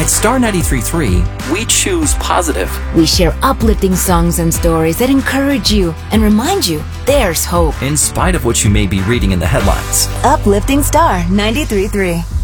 Star 93.3, we choose positive. We share uplifting songs and stories that encourage you and remind you there's hope, in spite of what you may be reading in the headlines. Uplifting Star 93.3.